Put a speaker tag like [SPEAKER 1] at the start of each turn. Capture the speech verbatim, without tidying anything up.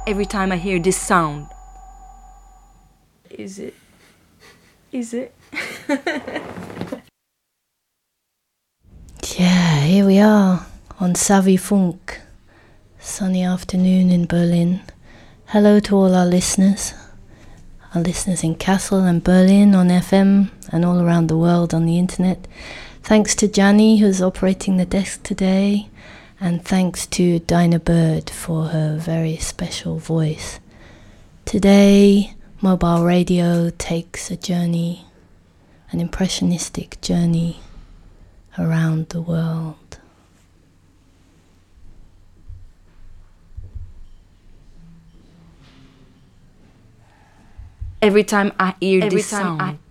[SPEAKER 1] Every time I hear this sound. Is it? Is it?
[SPEAKER 2] Yeah, here we are on Savvy Funk. Sunny afternoon in Berlin. Hello to all our listeners. Our listeners in Kassel and Berlin on F M and all around the world on the internet. Thanks to Gianni, who's operating the desk today. And thanks to Dinah Bird for her very special voice. Today, Mobile Radio takes a journey, an impressionistic journey around the world.
[SPEAKER 1] Every time I hear Every this sound. I